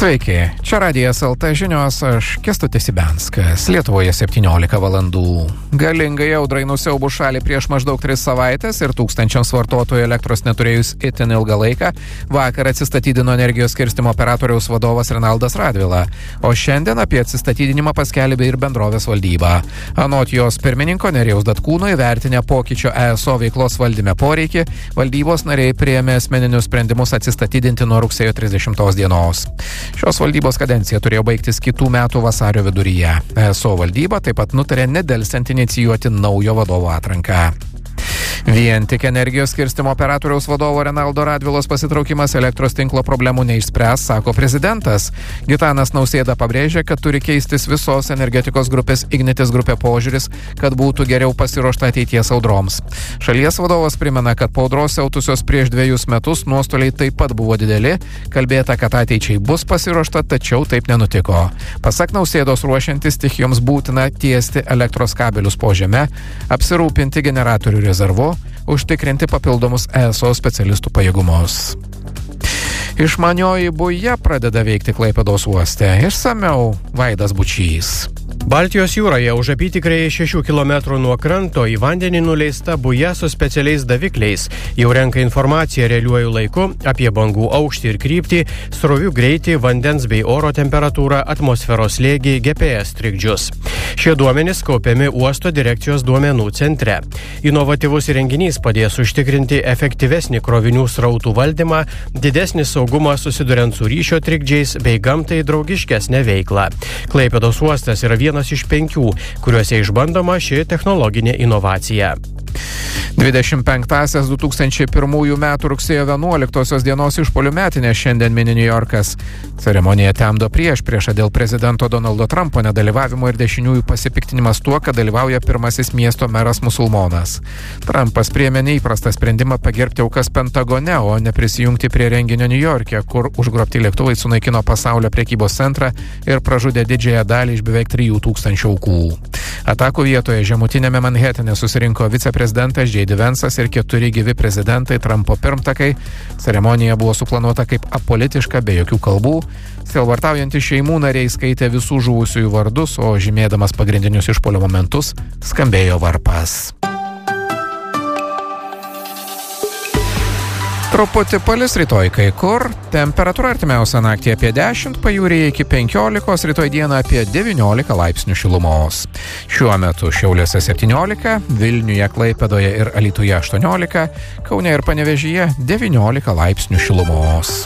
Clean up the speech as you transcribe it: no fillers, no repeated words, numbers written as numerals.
Sveiki, čia Radijas LT žinios, aš Kęstutis Ibenskas. Lietuvoje 17 valandų. Galingai audrai nusiaubus šalį prieš maždaug 3 savaitės ir tūkstančiams vartotojų elektros neturėjus itin ilgą laiką, vakar atsistatydino energijos skirstymo operatoriaus vadovas Renaldas Radvila, o šiandien apie atsistatydinimą paskelbė ir bendrovės valdyba. Anot jos pirmininko Nerijaus Datkūno įvertinę pokyčio ESO veiklos valdyme poreikį, valdybos nariai priėmė asmeninius sprendimus atsistatydinti nuo rugsėjo 30 dienos. Šios valdybos kadencija turėjo baigtis kitų metų vasario viduryje. ESO valdyba taip pat nutarė nedelsiant inicijuoti naujo vadovo atranką. Vien tik energijos skirstymo operatoriaus vadovo Renaldo Radvilos pasitraukimas elektros tinklo problemų neišspręs, sako prezidentas. Gitanas Nausėda pabrėžė, kad turi keistis visos energetikos grupės Ignitis grupė požiūris, kad būtų geriau pasiruošta ateities audroms. Šalies vadovas primena, kad po audros siautusios prieš 2 metus nuostoliai taip pat buvo dideli, kalbėta, kad ateičiai bus pasiruošta, tačiau taip nenutiko. Pasak Nausėdos, ruošiantis stichijoms būtina tiesti elektros kabelius po žeme, apsirūpinti generatorių rezervu, užtikrinti papildomus ESO specialistų pajėgumus. Išmanioji buja pradeda veikti Klaipėdos uoste. Išsamiau Vaidas Bučys. Baltijos jūroje už apytikriai 6 km nuo kranto į vandenį nuleista buja su specialiais davikliais. Jau renka informaciją realiuoju laiku apie bangų aukštį ir kryptį, srovių greitį, vandens bei oro temperatūrą, atmosferos slėgį, GPS trikdžius. Šie duomenys kaupiami uosto direkcijos duomenų centre. Inovatyvus įrenginys padės užtikrinti efektyvesnį krovinių srautų valdymą, didesnį saugumą susiduriant su ryšio trikdžiais bei gamtai draugiškesnę veiklą. Klaipėdos uostas yra vienas iš 5, kuriuose išbandoma ši technologinė inovacija. 25-asias 2001 metų rugsėjo 11 dienos išpuolių metinę šiandien mini New Yorkas. Ceremonija temdo priešpriešą dėl prezidento Donaldo Trumpo nedalyvavimo ir dešiniųjų pasipiktinimas tuo, kad dalyvauja pirmasis miesto meras musulmonas. Trumpas priėmė neįprastą sprendimą pagerbti aukas Pentagone, o ne prisijungti prie renginio New York'e, kur užgrobti lėktuvai sunaikino pasaulio prekybos centrą ir pražudė didžiąją dalį iš beveik 3000 aukų. Atakų vietoje žemutinėme Manhatane susirinko viceprezidentas J.D. Vance'as ir 4 gyvi prezidentai Trumpo pirmtakai. Ceremonija buvo suplanuota kaip apolitiška, be jokių kalbų. Sielvartaujantys šeimų nariai skaitė visų žuvusiųjų vardus, o žymėdamas pagrindinius išpuolio momentus skambėjo varpas. Truputį palis rytoj kai kur, temperatūra artimiausią naktį apie 10, pajūryje iki 15, rytoj dieną apie 19 laipsnių šilumos. Šiuo metu Šiauliuose 17, Vilniuje, Klaipėdoje ir Alytuje 18, Kaune ir Panevėžyje 19 laipsnių šilumos.